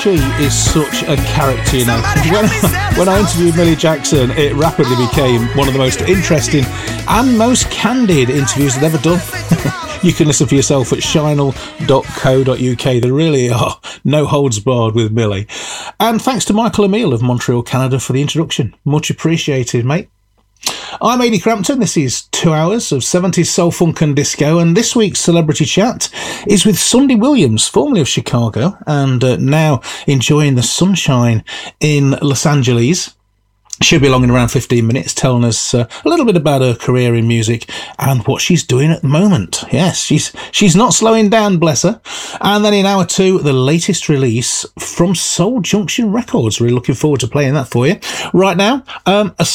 she is such a character, you know. When I interviewed Millie Jackson, it rapidly became one of the most interesting and most candid interviews I've ever done. You can listen for yourself at shinel.co.uk. There really are no holds barred with Millie. And thanks to Michael Emile of Montreal, Canada for the introduction. Much appreciated, mate. I'm Ady Crampton. This is 2 hours of 70s soul, funk and disco, and this week's Celebrity Chat is with Sunday Williams, formerly of Chicago and now enjoying the sunshine in Los Angeles. She'll be along in around 15 minutes telling us a little bit about her career in music and what she's doing at the moment. Yes, she's not slowing down, bless her. And then in hour 2, the latest release from Soul Junction Records. Really looking forward to playing that for you. Right now, a